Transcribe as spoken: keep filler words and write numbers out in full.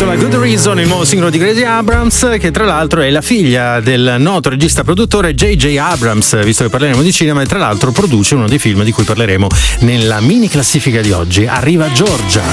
intitola Good Reason, il nuovo singolo di Gracie Abrams, che tra l'altro è la figlia del noto regista produttore J J Abrams, visto che parleremo di cinema, e tra l'altro produce uno dei film di cui parleremo nella mini classifica di oggi. Arriva Georgia.